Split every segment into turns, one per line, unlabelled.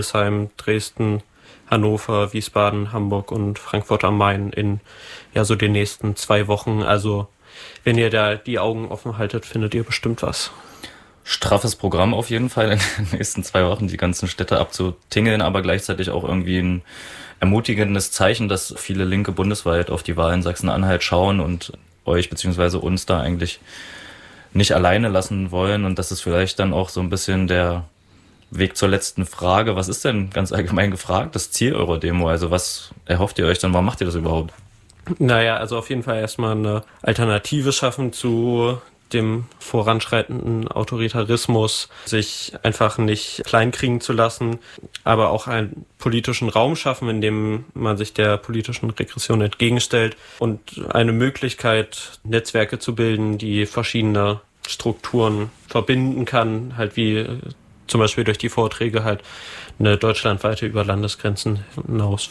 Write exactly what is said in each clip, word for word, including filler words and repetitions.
Hildesheim, Dresden, Hannover, Wiesbaden, Hamburg und Frankfurt am Main in ja so den nächsten zwei Wochen. Also wenn ihr da die Augen offen haltet, findet ihr bestimmt was.
Straffes Programm auf jeden Fall in den nächsten zwei Wochen, die ganzen Städte abzutingeln, aber gleichzeitig auch irgendwie ein ermutigendes Zeichen, dass viele Linke bundesweit auf die Wahl in Sachsen-Anhalt schauen und euch bzw. uns da eigentlich nicht alleine lassen wollen. Und das ist vielleicht dann auch so ein bisschen der Weg zur letzten Frage. Was ist denn ganz allgemein gefragt das Ziel eurer Demo? Also was erhofft ihr euch dann? Warum macht ihr das überhaupt?
Naja, also auf jeden Fall erstmal eine Alternative schaffen zu dem voranschreitenden Autoritarismus, sich einfach nicht kleinkriegen zu lassen, aber auch einen politischen Raum schaffen, in dem man sich der politischen Regression entgegenstellt und eine Möglichkeit, Netzwerke zu bilden, die verschiedene Strukturen verbinden kann, halt wie zum Beispiel durch die Vorträge halt eine deutschlandweite über Landesgrenzen hinaus.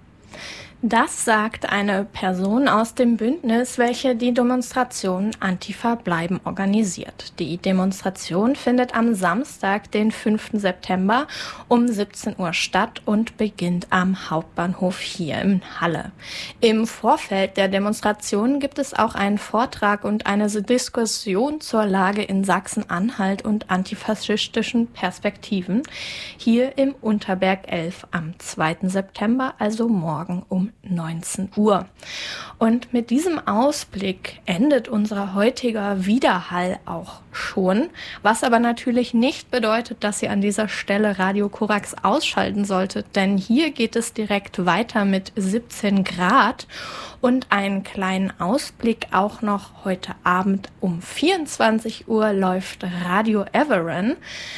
Das sagt eine Person aus dem Bündnis, welche die Demonstration Antifa bleiben organisiert. Die Demonstration findet am Samstag, den fünften September um siebzehn Uhr statt und beginnt am Hauptbahnhof hier in Halle. Im Vorfeld der Demonstration gibt es auch einen Vortrag und eine Diskussion zur Lage in Sachsen-Anhalt und antifaschistischen Perspektiven hier im Unterberg elf am zweiten September, also morgen um neunzehn Uhr. Und mit diesem Ausblick endet unser heutiger Widerhall auch schon, was aber natürlich nicht bedeutet, dass ihr an dieser Stelle Radio Korax ausschalten solltet, denn hier geht es direkt weiter mit siebzehn Grad und einen kleinen Ausblick auch noch heute Abend um vierundzwanzig Uhr läuft Radio Everin.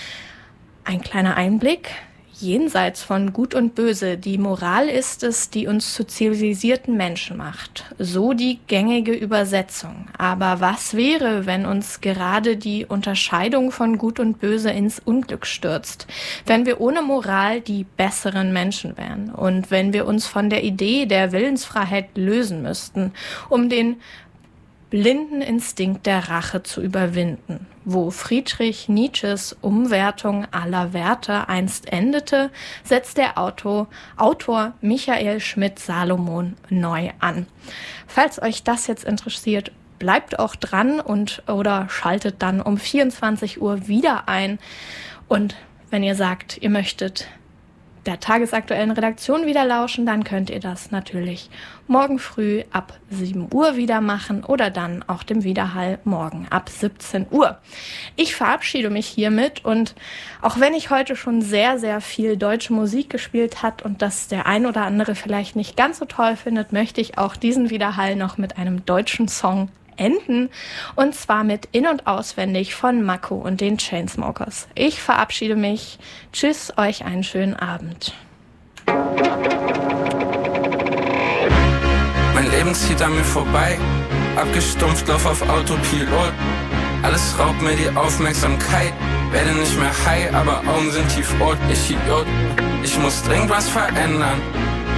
Ein kleiner Einblick. Jenseits von Gut und Böse, die Moral ist es, die uns zu zivilisierten Menschen macht. So die gängige Übersetzung. Aber was wäre, wenn uns gerade die Unterscheidung von Gut und Böse ins Unglück stürzt? Wenn wir ohne Moral die besseren Menschen wären? Und wenn wir uns von der Idee der Willensfreiheit lösen müssten, um den blinden Instinkt der Rache zu überwinden? Wo Friedrich Nietzsches Umwertung aller Werte einst endete, setzt der Autor, Autor Michael Schmidt-Salomon neu an. Falls euch das jetzt interessiert, bleibt auch dran und oder schaltet dann um vierundzwanzig Uhr wieder ein. Und wenn ihr sagt, ihr möchtet der tagesaktuellen Redaktion wieder lauschen, dann könnt ihr das natürlich morgen früh ab sieben Uhr wieder machen oder dann auch dem Widerhall morgen ab siebzehn Uhr. Ich verabschiede mich hiermit und auch wenn ich heute schon sehr, sehr viel deutsche Musik gespielt hat und das der ein oder andere vielleicht nicht ganz so toll findet, möchte ich auch diesen Widerhall noch mit einem deutschen Song enden und zwar mit In- und Auswendig von Mako und den Chainsmokers. Ich verabschiede mich. Tschüss, euch einen schönen Abend.
Mein Leben zieht an mir vorbei, abgestumpft, lauf auf Autopilot. Alles raubt mir die Aufmerksamkeit, werde nicht mehr high, aber Augen sind tiefrot. Ich Idiot, ich muss dringend was verändern.